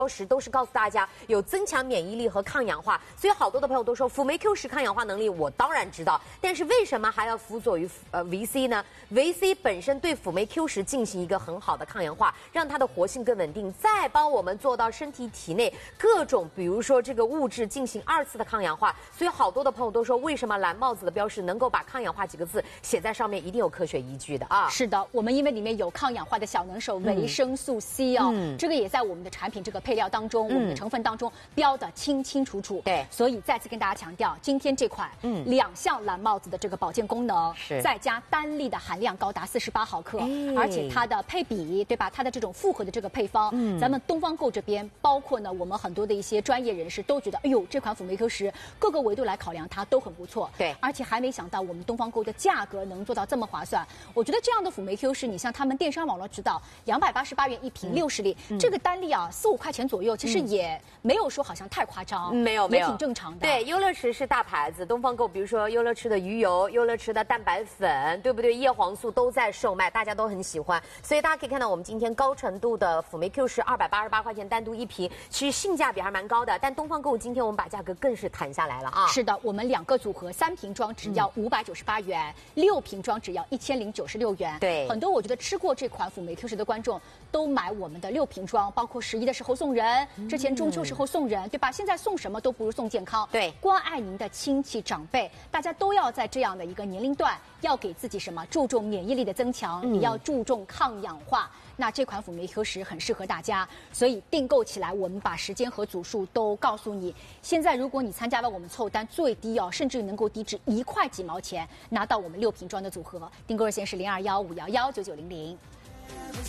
时都是告诉大家有增强免疫力和抗氧化，所以好多的朋友都说辅酶 Q10抗氧化能力，我当然知道，但是为什么还要辅佐于VC 呢 ？VC 本身对辅酶 Q10进行一个很好的抗氧化，让它的活性更稳定，再帮我们做到身体体内各种，比如说这个物质进行2次的抗氧化。所以好多的朋友都说，为什么蓝帽子的标识能够把抗氧化几个字写在上面，一定有科学依据的啊？ 是的，我们因为里面有抗氧化的小能手维生素 C 哦，这个也在我们的产品这个配料当中，我们的成分当中标的清清楚楚。 对， 所以再次跟大家强调，今天这款2项蓝帽子的这个保健功能，再加单粒的含量高达48毫克，而且它的配比，对吧？它的这种复合的这个配方，咱们东方购这边，包括呢我们很多的一些专业人士都觉得，哎呦，这款辅酶 Q10各个维度来考量它都很不错。 对， 而且还没想到我们东方购的价格能做到这么划算。我觉得这样的辅酶 Q10，你像他们电商网络知道，288元一瓶，60粒，这个单粒啊4-5块钱左右，其实也没有说好像太夸张， 没有， 也挺正常的。 对，优乐驰是大牌子，东方购比如说优乐驰的鱼油、优乐驰的蛋白粉，对不对？叶黄素都在售卖，大家都很喜欢，所以大家可以看到我们今天高程度的辅酶 Q10 288块钱单独一瓶，其实性价比还蛮高的。但东方购今天我们把价格更是谈下来了啊！ 是的，我们2个组合，3瓶装只要598元，6瓶装只要1096元。 对， 很多我觉得吃过这款辅酶 Q10的观众都买我们的6瓶装，包括11的时候送人，之前中秋时候送人，对吧？现在送什么都不如送健康。 对， 关爱您的亲戚长辈，大家都要在这样的一个年龄段，要给自己什么？注重免疫力的增强，也要注重抗氧化。那这款辅酶 Q10很适合大家，所以订购起来，我们把时间和组数都告诉你。现在如果你参加了我们凑单，最低哦，甚至能够低至1块几毛钱拿到我们6瓶装的组合。订购热线是0215119900。